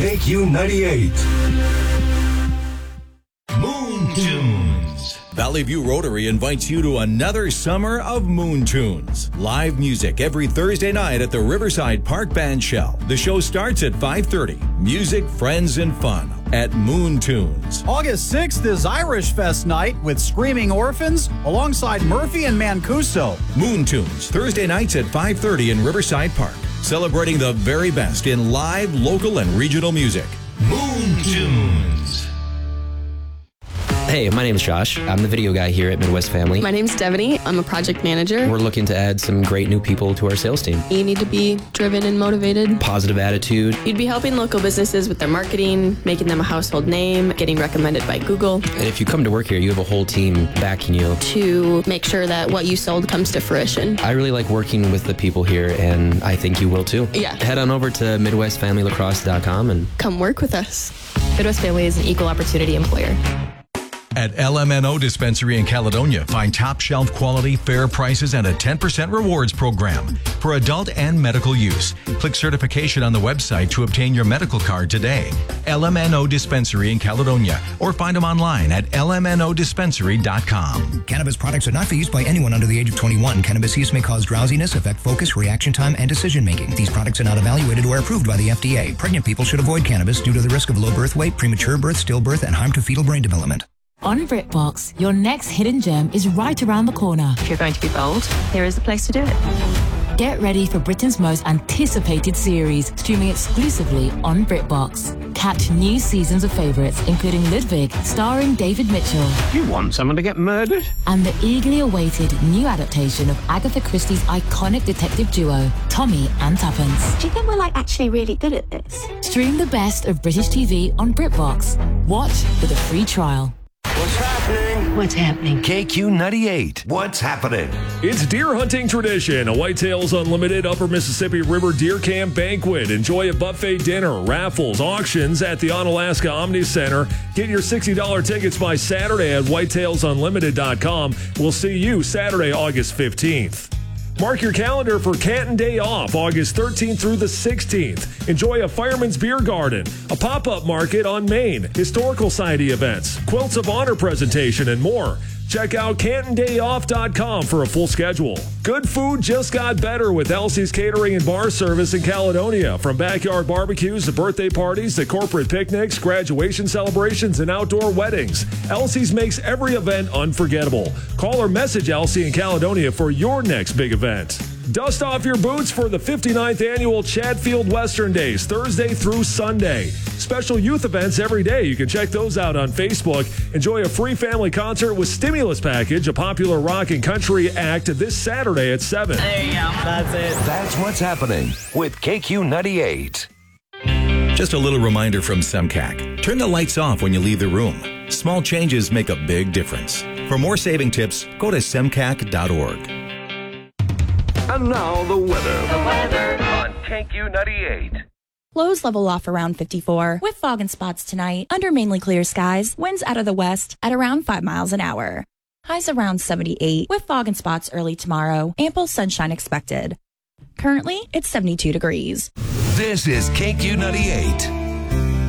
KQ98. Moon Tunes. Valley View Rotary invites you to another summer of Moon Tunes. Live music every Thursday night at the Riverside Park Band Shell. The show starts at 5:30. Music, friends, and fun at Moon Tunes. August 6th is Irish Fest night with Screaming Orphans alongside Murphy and Mancuso. Moon Tunes, Thursday nights at 5:30 in Riverside Park. Celebrating the very best in live, local, and regional music. Moon Tunes. Hey, my name is Josh. I'm the video guy here at Midwest Family. My name's Devaney. I'm a project manager. We're looking to add some great new people to our sales team. You need to be driven and motivated. Positive attitude. You'd be helping local businesses with their marketing, making them a household name, getting recommended by Google. And if you come to work here, you have a whole team backing you. To make sure that what you sold comes to fruition. I really like working with the people here, and I think you will too. Yeah. Head on over to MidwestFamilyLacrosse.com and come work with us. Midwest Family is an equal opportunity employer. At LMNO Dispensary in Caledonia, find top shelf quality, fair prices, and a 10% rewards program for adult and medical use. Click certification on the website to obtain your medical card today. LMNO Dispensary in Caledonia, or find them online at lmnodispensary.com. Cannabis products are not for use by anyone under the age of 21. Cannabis use may cause drowsiness, affect focus, reaction time, and decision making. These products are not evaluated or approved by the FDA. Pregnant people should avoid cannabis due to the risk of low birth weight, premature birth, stillbirth, and harm to fetal brain development. On BritBox, your next hidden gem is right around the corner. If you're going to be bold, here is the place to do it. Get ready for Britain's most anticipated series, streaming exclusively on BritBox. Catch new seasons of favourites, including Ludwig, starring David Mitchell. You want someone to get murdered? And the eagerly awaited new adaptation of Agatha Christie's iconic detective duo, Tommy and Tuppence. Do you think we're actually really good at this? Stream the best of British TV on BritBox. Watch with a free trial. What's happening? What's happening? KQ98. What's happening? It's deer hunting tradition. A Whitetails Unlimited Upper Mississippi River Deer Camp Banquet. Enjoy a buffet dinner, raffles, auctions at the Onalaska Omni Center. Get your $60 tickets by Saturday at whitetailsunlimited.com. We'll see you Saturday, August 15th. Mark your calendar for Canton Day Off, August 13th through the 16th. Enjoy a Fireman's Beer Garden, a pop-up market on Main, historical society events, Quilts of Honor presentation, and more. Check out CantonDayOff.com for a full schedule. Good food just got better with Elsie's Catering and Bar Service in Caledonia. From backyard barbecues to birthday parties to corporate picnics, graduation celebrations, and outdoor weddings, Elsie's makes every event unforgettable. Call or message Elsie in Caledonia for your next big event. Dust off your boots for the 59th annual Chatfield Western Days, Thursday through Sunday. Special youth events every day. You can check those out on Facebook. Enjoy a free family concert with Stimulus Package, a popular rock and country act, this Saturday at 7. There you go. That's it. That's what's happening with KQ98. Just a little reminder from Semcac. Turn the lights off when you leave the room. Small changes make a big difference. For more saving tips, go to semcac.org. And now the weather. On KQ98. Lows level off around 54 with fog and spots tonight. Under mainly clear skies, winds out of the west at around 5 miles an hour. Highs around 78 with fog and spots early tomorrow. Ample sunshine expected. Currently, it's 72 degrees. This is KQ98.